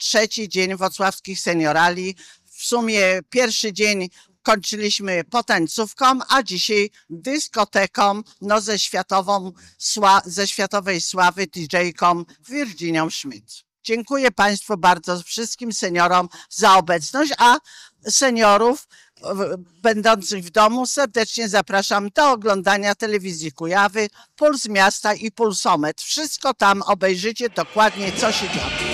trzeci dzień wrocławskich seniorali. W sumie pierwszy dzień kończyliśmy potańcówką, a dzisiaj dyskoteką ze światowej sławy DJ-ką Virginią Schmidt. Dziękuję Państwu bardzo, wszystkim seniorom za obecność, a seniorów będących w domu serdecznie zapraszam do oglądania telewizji Kujawy, Puls Miasta i Pulsometr. Wszystko tam obejrzycie dokładnie, co się dzieje.